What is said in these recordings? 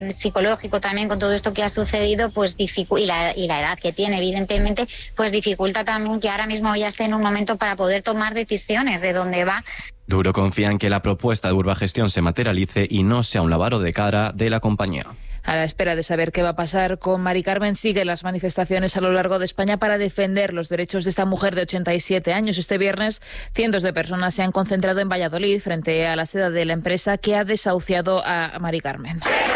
psicológico también con todo esto que ha sucedido, pues y la edad que tiene, evidentemente, pues dificulta también que ahora mismo ya esté en un momento para poder tomar decisiones de dónde va. Duro confía en que la propuesta de Urbagestión se materialice y no sea un lavado de cara de la compañía. A la espera de saber qué va a pasar con Mari Carmen, siguen las manifestaciones a lo largo de España para defender los derechos de esta mujer de 87 años. Este viernes, cientos de personas se han concentrado en Valladolid frente a la sede de la empresa que ha desahuciado a Mari Carmen.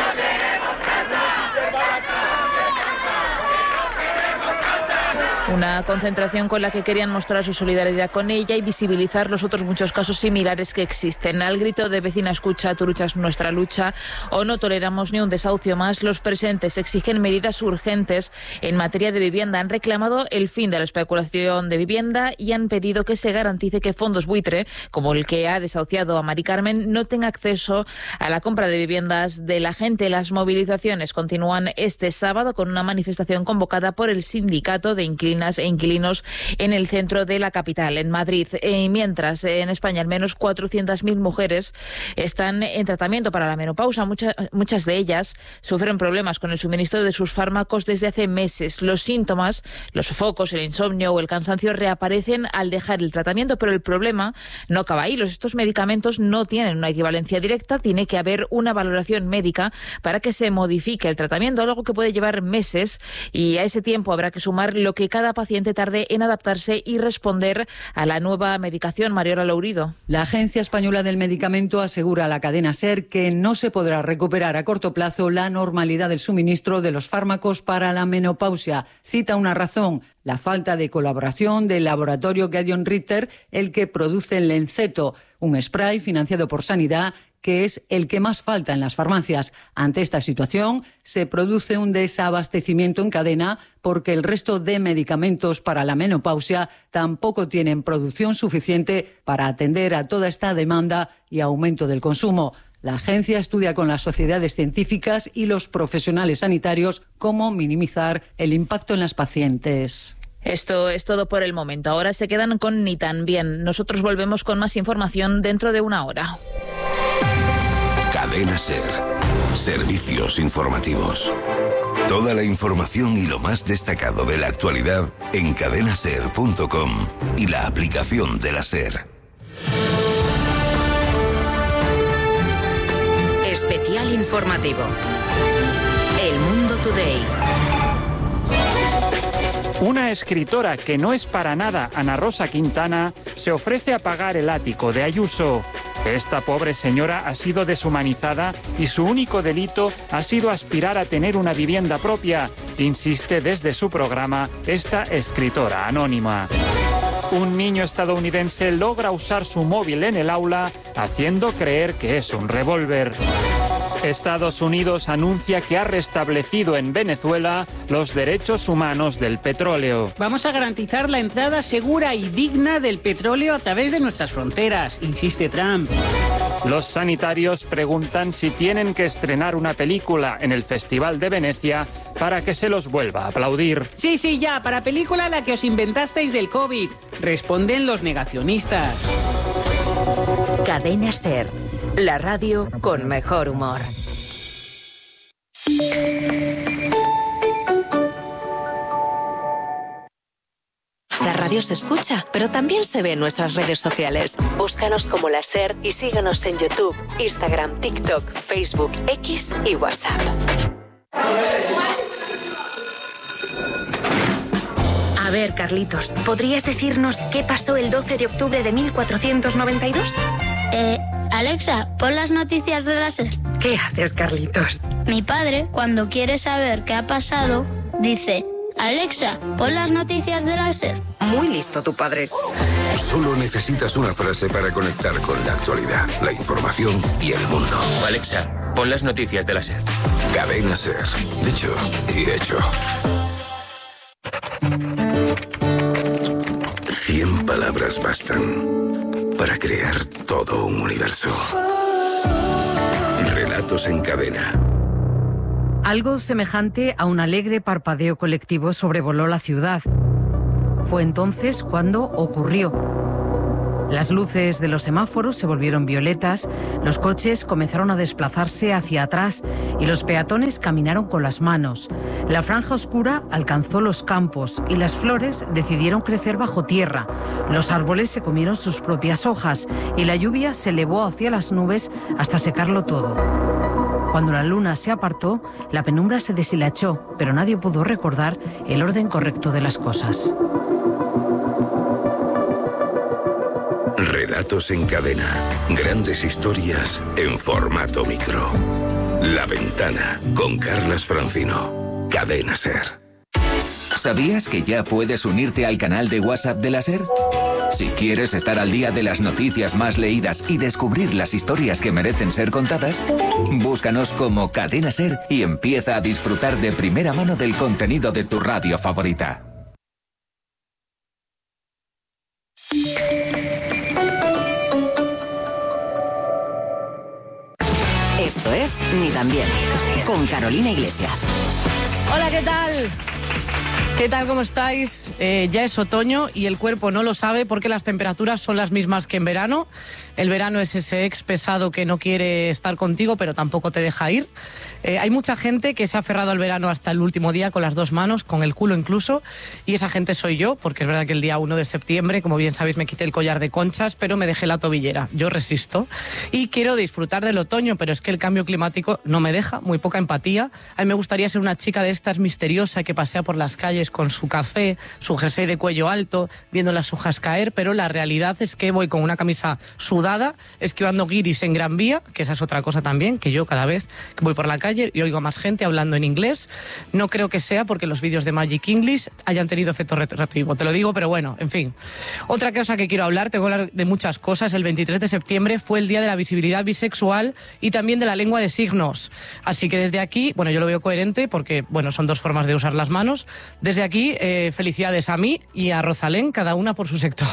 Una concentración con la que querían mostrar su solidaridad con ella y visibilizar los otros muchos casos similares que existen. Al grito de vecina escucha, tu lucha es nuestra lucha o no toleramos ni un desahucio más, los presentes exigen medidas urgentes en materia de vivienda. Han reclamado el fin de la especulación de vivienda y han pedido que se garantice que fondos buitre, como el que ha desahuciado a Mari Carmen, no tenga acceso a la compra de viviendas de la gente. Las movilizaciones continúan este sábado con una manifestación convocada por el Sindicato de Inquilinos e inquilinos en el centro de la capital, en Madrid. Mientras en España al menos 400.000 mujeres están en tratamiento para la menopausia. Muchas de ellas sufren problemas con el suministro de sus fármacos desde hace meses. Los síntomas, los sofocos, el insomnio o el cansancio reaparecen al dejar el tratamiento, pero el problema no acaba ahí. Estos medicamentos no tienen una equivalencia directa, tiene que haber una valoración médica para que se modifique el tratamiento, algo que puede llevar meses, y a ese tiempo habrá que sumar lo que cada paciente tarde en adaptarse y responder a la nueva medicación. Mariola Lourido. La Agencia Española del Medicamento asegura a la cadena SER que no se podrá recuperar a corto plazo la normalidad del suministro de los fármacos para la menopausia. Cita una razón: la falta de colaboración del laboratorio Gedeon Richter, el que produce el Lenceto, un spray financiado por Sanidad, que es el que más falta en las farmacias. Ante esta situación, se produce un desabastecimiento en cadena porque el resto de medicamentos para la menopausia tampoco tienen producción suficiente para atender a toda esta demanda y aumento del consumo. La agencia estudia con las sociedades científicas y los profesionales sanitarios cómo minimizar el impacto en las pacientes. Esto es todo por el momento. Ahora se quedan con Ni Tan Bien. Nosotros volvemos con más información dentro de una hora. Cadena SER. Servicios informativos. Toda la información y lo más destacado de la actualidad en cadenaser.com y la aplicación de la SER. Especial informativo. El Mundo Today. Una escritora que no es para nada Ana Rosa Quintana se ofrece a pagar el ático de Ayuso. Esta pobre señora ha sido deshumanizada y su único delito ha sido aspirar a tener una vivienda propia, insiste desde su programa esta escritora anónima. Un niño estadounidense logra usar su móvil en el aula haciendo creer que es un revólver. Estados Unidos anuncia que ha restablecido en Venezuela los derechos humanos del petróleo. Vamos a garantizar la entrada segura y digna del petróleo a través de nuestras fronteras, insiste Trump. Los sanitarios preguntan si tienen que estrenar una película en el Festival de Venecia para que se los vuelva a aplaudir. Sí, ya, para película la que os inventasteis del COVID, responden los negacionistas. Cadena SER, la radio con mejor humor. La radio se escucha, pero también se ve en nuestras redes sociales. Búscanos como La SER y síguenos en YouTube, Instagram, TikTok, Facebook, X y WhatsApp. A ver, Carlitos, ¿podrías decirnos qué pasó el 12 de octubre de 1492? Alexa, pon las noticias de la SER. ¿Qué haces, Carlitos? Mi padre, cuando quiere saber qué ha pasado, dice: Alexa, pon las noticias de la SER. Muy listo tu padre. Solo necesitas una frase para conectar con la actualidad, la información y el mundo. Alexa, pon las noticias de la SER. Cadena SER. Dicho y hecho. 100 palabras bastan para crear todo un universo. Relatos en cadena. Algo semejante a un alegre parpadeo colectivo sobrevoló la ciudad. Fue entonces cuando ocurrió. Las luces de los semáforos se volvieron violetas, los coches comenzaron a desplazarse hacia atrás y los peatones caminaron con las manos. La franja oscura alcanzó los campos y las flores decidieron crecer bajo tierra. Los árboles se comieron sus propias hojas y la lluvia se elevó hacia las nubes hasta secarlo todo. Cuando la luna se apartó, la penumbra se deshilachó, pero nadie pudo recordar el orden correcto de las cosas. Relatos en cadena. Grandes historias en formato micro. La Ventana, con Carlas Francino. Cadena SER. ¿Sabías que ya puedes unirte al canal de WhatsApp de la SER? Si quieres estar al día de las noticias más leídas y descubrir las historias que merecen ser contadas, búscanos como Cadena SER y empieza a disfrutar de primera mano del contenido de tu radio favorita. Esto es Ni tan bien, con Carolina Iglesias. Hola, ¿qué tal? ¿Qué tal? ¿Cómo estáis? Ya es otoño y el cuerpo no lo sabe porque las temperaturas son las mismas que en verano. El verano es ese ex pesado que no quiere estar contigo pero tampoco te deja ir. Hay mucha gente que se ha aferrado al verano hasta el último día con las dos manos, con el culo incluso, y esa gente soy yo, porque es verdad que el día 1 de septiembre, como bien sabéis, me quité el collar de conchas, pero me dejé la tobillera. Yo resisto y quiero disfrutar del otoño, pero es que el cambio climático no me deja, muy poca empatía. A mí me gustaría ser una chica de estas misteriosa que pasea por las calles con su café, su jersey de cuello alto, viendo las hojas caer, pero la realidad es que voy con una camisa sudada, esquivando guiris en Gran Vía, que esa es otra cosa también, que yo cada vez que voy por la calle y oigo a más gente hablando en inglés. No creo que sea porque los vídeos de Magic English hayan tenido efecto retroactivo, te lo digo, pero bueno, en fin. Otra cosa que quiero hablar, tengo que hablar de muchas cosas. El 23 de septiembre fue el Día de la Visibilidad Bisexual y también de la Lengua de Signos. Así que desde aquí, bueno, yo lo veo coherente porque, bueno, son dos formas de usar las manos. Desde aquí, felicidades a mí y a Rosalén, cada una por su sector.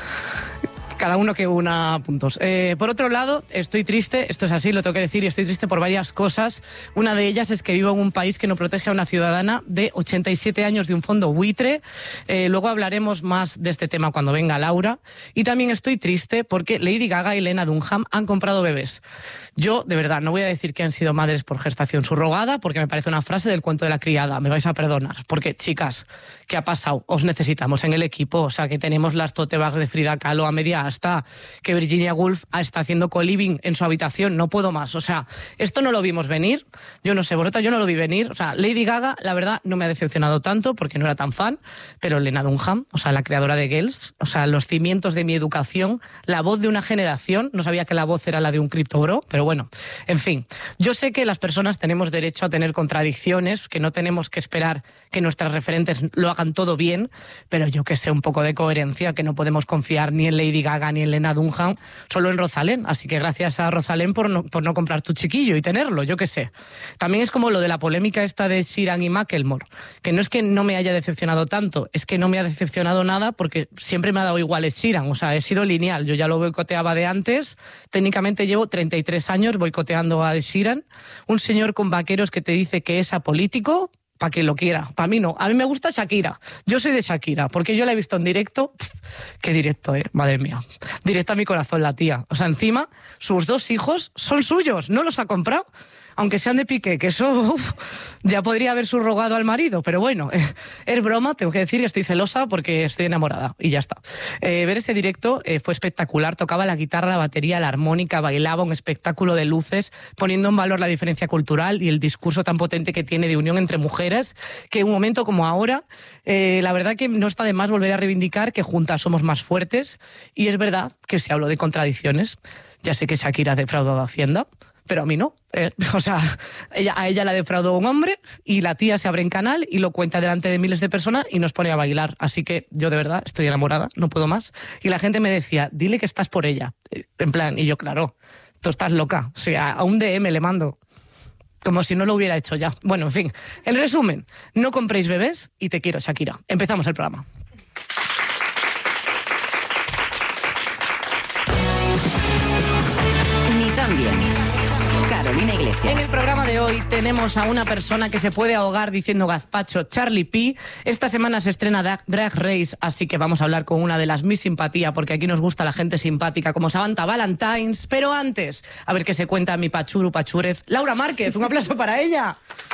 Cada uno que una puntos. Por otro lado, estoy triste, esto es así, lo tengo que decir, y estoy triste por varias cosas. Una de ellas es que vivo en un país que no protege a una ciudadana de 87 años de un fondo buitre. Luego hablaremos más de este tema cuando venga Laura. Y también estoy triste porque Lady Gaga y Lena Dunham han comprado bebés. Yo, de verdad, no voy a decir que han sido madres por gestación subrogada, porque me parece una frase del cuento de la criada, me vais a perdonar. Porque, chicas, ¿qué ha pasado? Os necesitamos en el equipo, o sea, que tenemos las tote bags de Frida Kahlo a media asta, que Virginia Woolf está haciendo co-living en su habitación, no puedo más. O sea, esto no lo vimos venir, yo no sé, vosotros, yo no lo vi venir. O sea, Lady Gaga, la verdad, no me ha decepcionado tanto, porque no era tan fan, pero Lena Dunham, o sea, la creadora de Girls, o sea, los cimientos de mi educación, la voz de una generación, no sabía que la voz era la de un criptobro, pero bueno, en fin, yo sé que las personas tenemos derecho a tener contradicciones, que no tenemos que esperar que nuestras referentes lo hagan todo bien, pero yo que sé, un poco de coherencia, que no podemos confiar ni en Lady Gaga ni en Lena Dunham, solo en Rosalén, así que gracias a Rosalén por no comprar tu chiquillo y tenerlo, yo que sé. También es como lo de la polémica esta de Sheeran y Macklemore, que no es que no me haya decepcionado tanto, es que no me ha decepcionado nada porque siempre me ha dado igual Ed Sheeran, o sea, he sido lineal, yo ya lo boicoteaba de antes, técnicamente llevo 33 años boicoteando a Ed Sheeran, un señor con vaqueros que te dice que es apolítico, para quien lo quiera, para mí no. A mí me gusta Shakira, yo soy de Shakira, porque yo la he visto en directo, qué directo, madre mía, directo a mi corazón la tía, o sea, encima sus dos hijos son suyos, no los ha comprado, aunque sean de Piqué, que eso ya podría haber subrogado al marido, pero bueno, es broma, tengo que decir que estoy celosa porque estoy enamorada y ya está. Ver ese directo fue espectacular, tocaba la guitarra, la batería, la armónica, bailaba, un espectáculo de luces, poniendo en valor la diferencia cultural y el discurso tan potente que tiene de unión entre mujeres, que en un momento como ahora, la verdad que no está de más volver a reivindicar que juntas somos más fuertes, y es verdad que se habló de contradicciones. Ya sé que Shakira ha defraudado a Hacienda, pero a mí no. O sea, a ella la defraudó un hombre y la tía se abre en canal y lo cuenta delante de miles de personas y nos pone a bailar. Así que yo de verdad estoy enamorada, no puedo más. Y la gente me decía, dile que estás por ella. En plan, y yo, claro, tú estás loca. O sea, a un DM le mando. Como si no lo hubiera hecho ya. Bueno, en fin. En resumen, no compréis bebés y te quiero, Shakira. Empezamos el programa. Ni tan bien. Carolina Iglesias. En el programa de hoy tenemos tenemos a una persona que se puede ahogar diciendo gazpacho, Charlie P. Esta semana se estrena Drag Race, así que vamos a hablar con una de las Miss Simpatía, porque aquí nos gusta la gente simpática como Samantha Valentines. Pero antes, a ver qué se cuenta mi Pachuru Pachúrez, Laura Márquez. Un aplauso para ella.